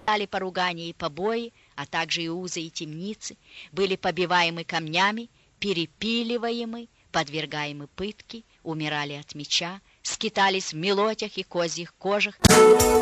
Дали поругания и побои, а также и узы и темницы, были побиваемы камнями, перепиливаемы, подвергаемы пытке, умирали от меча, скитались в мелотях и козьих кожах.